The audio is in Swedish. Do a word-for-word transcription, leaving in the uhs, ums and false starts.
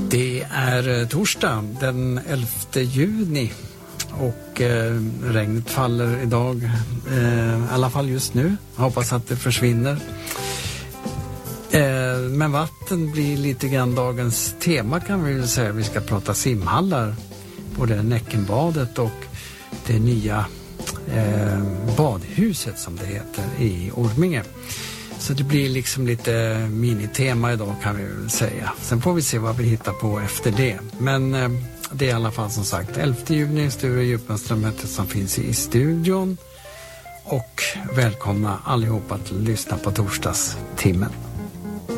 Det är torsdag den elfte juni och eh, regnet faller idag, eh, i alla fall just nu. Jag hoppas att det försvinner. Eh, men vatten blir lite grann dagens tema, kan vi väl säga. Vi ska prata simhallar, både Näckenbadet och det nya eh, badhuset som det heter i Orminge. Så det blir liksom lite minitema idag, kan vi väl säga. Sen får vi se vad vi hittar på efter det. Men eh, det är i alla fall som sagt elfte juni, Sture Djupmanström som finns i studion. Och välkomna allihopa att lyssna på torsdagstimmen.